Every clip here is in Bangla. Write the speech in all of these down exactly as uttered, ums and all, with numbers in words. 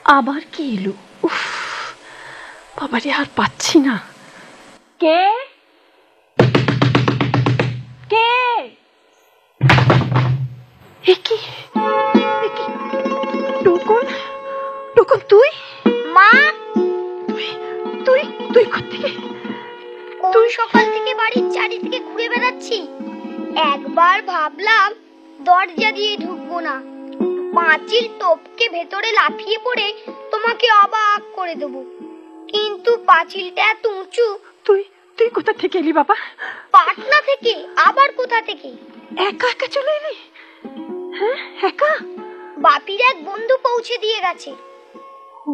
আবার কে এলো? উফ বাবারে, আর পাচ্ছি না। কে কে একি একি টুকুন টুকুন তুই? মা, তুই তুই তুই কোত্থেকে? তুই সকাল থেকে বাড়ির চারিদিকে ঘুরে বেড়াচ্ছি। একবার ভাবলাম দরজা দিয়ে ঢুকবো না, পাঁচিল টপকে ভেতরে লাফিয়ে পড়ে তোমাকে অবাক করে দেবো, কিন্তু পাঁচিলটা এত উঁচু। তুই তুই কোথা থেকে এলি বাবা? পাটনা থেকে। আবার কোথা থেকে? একা একা চলে এলি? হ্যাঁ, একা? বাপির এক বন্ধু পৌঁছে দিয়ে গেছে। ও,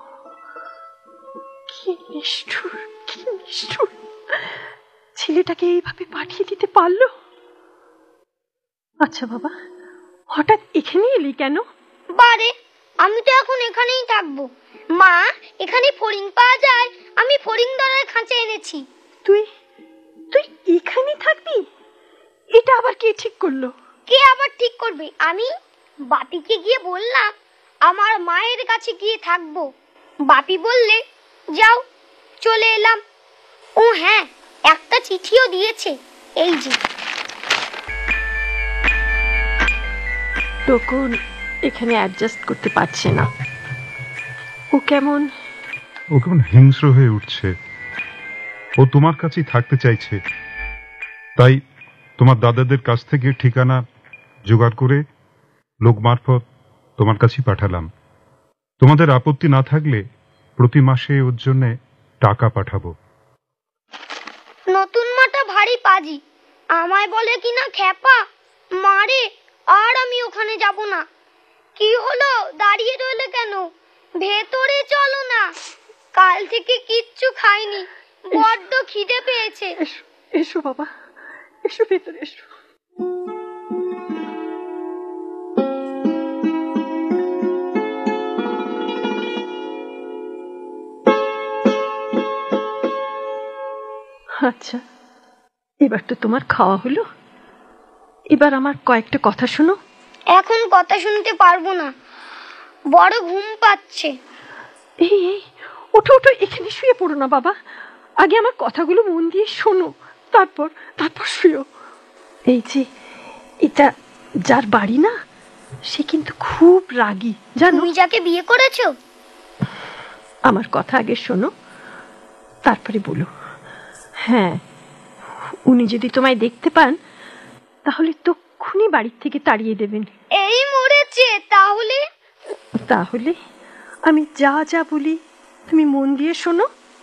কি নিষ্ঠুর, কি নিষ্ঠুর! ছেলেটাকে এইভাবে পাঠিয়ে দিতে পারলো? আচ্ছা বাবা, হঠাৎ এখানে এলি কেন? বারে, আমি তো এখন এখানেই থাকবো। মা, এখানে ফড়িং পাওয়া যায়, আমি ফড়িং ধরার খাঁচা এনেছি। তুই তুই এখানে থাকবি? এটা আবার কে ঠিক করলো? কে আবার ঠিক করবে? আমি বাপিকে গিয়ে বললাম আমার মায়ের কাছে গিয়ে থাকবো। বাপি বললে যাও, চলে এলাম। ও হ্যাঁ, একটা চিঠিও দিয়েছে, এই যে। টুকুন এখানে অ্যাডজাস্ট করতে পারছে না। ও কেমন ও কেমন হিংস্র হয়ে উঠছে। ও তোমার কাছেই থাকতে চাইছে। তাই তোমার দাদাদের কাছ থেকে ঠিকানা জোগাড় করে লোক মারফত তোমার কাছেই পাঠালাম। তোমাদের আপত্তি না থাকলে প্রতি মাসে ওর জন্য টাকা পাঠাবো। নতুন মাটা ভারী পাজি, আমায় বলে কিনা খ্যাপা, মারে। আর আমি ওখানে যাব না। কি হলো, দাঁড়িয়ে রইলে কেন? ভেতরে চলো না। কাল থেকে কিচ্ছু খাইনি, বড্ড খিদে পেয়েছে। এসো এসো বাবা, এসো ভেতরে এসো। আচ্ছা, এবার তো তোমার খাওয়া হলো। এবার আমার কয়েকটা কথা শোনো। এখন কথা শুনতে পারবো না, বড় ঘুম পাচ্ছে। এই এই ওঠো ওঠো, এখানে শুয়ে পড়ো না বাবা। আগে আমার কথাগুলো মন দিয়ে শোনো, তারপর তারপর শুয়ো। এই যে এটা যার বাড়ি না, সে কিন্তু খুব রাগী, জানো? তুমি যাকে বিয়ে করেছো? আমার কথা আগে শোনো, তারপরে বলো। হ্যাঁ, উনি যদি তোমায় দেখতে পান তাহলে তক্ষুনি বাড়ির থেকে তাড়িয়ে দেবেন। এই মরেছে। তাহলে তাহলে আমি যা যা বলি তুমি মন দিয়ে শোনো।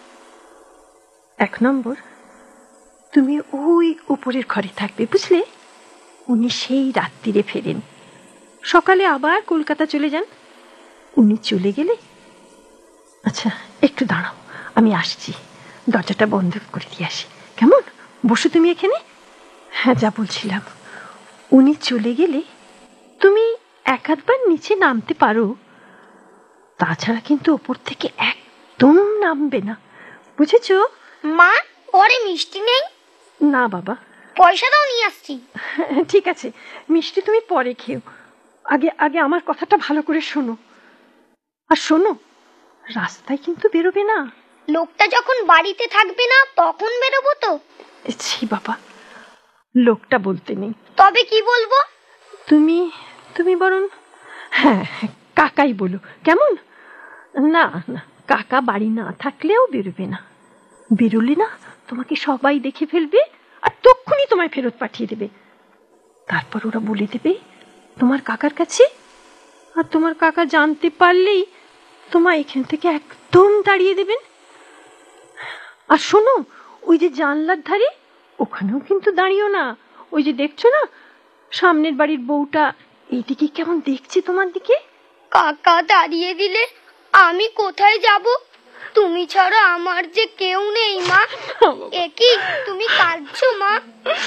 এক নম্বর, তুমি ওই উপরের ঘরে থাকবে, বুঝলে? উনি সেই রাত্রিরে ফেরেন, সকালে আবার কলকাতা চলে যান। উনি চলে গেলে, আচ্ছা একটু দাঁড়াও, আমি আসছি, দরজাটা বন্ধ করে দিয়ে আসি, কেমন? বসো তুমি এখানে। হ্যাঁ, যা বলছিলাম, উনি চলে গেলে তুমি এক আধবার নিচে নামতে পারো, তাছাড়া কিন্তু ওপর থেকে একদম নামবে না, বুঝেছো? মা, ঘরে মিষ্টি নেই? না বাবা। পয়সা দাও, নিয়ে আসছি। ঠিক আছে, মিষ্টি তুমি পরে খেও, আগে আগে আমার কথাটা ভালো করে শোনো। আর শোনো, রাস্তায় কিন্তু বেরোবে না। লোকটা যখন বাড়িতে থাকবে না তখন বেরোবো তো? ছি বাবা, লোকটা বলতে নেই। তবে কি বলবো? তুমি তুমি বরং হ্যাঁ কাকাই বলো, কেমন? না না, কাকা বাড়ি না থাকলেও বেরোবে না। বেরোলে না তোমাকে সবাই দেখে ফেলবে আর তক্ষুনি তোমায় ফেরত পাঠিয়ে দেবে। তারপর ওরা বলে দেবে তোমার কাকার কাছে, আর তোমার কাকা জানতে পারলেই তোমায় এখান থেকে একদম তাড়িয়ে দেবেন। আর শোনো, ওই যে জানলার ধারে, ওখানেও কিন্তু দাঁড়িও না। ওই যে দেখছো না, সামনের বাড়ির বউটা এইদিকে কেমন দেখছে তোমার দিকে। কাকা দাঁড়িয়ে দিলে আমি কোথায় যাব? তুমি ছাড়া আমার যে কেউ নেই মা। একি, তুমি কাঁদছো মা?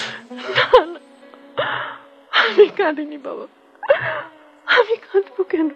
আমি কাঁদিনি বাবা, আমি কাঁদবো কেন?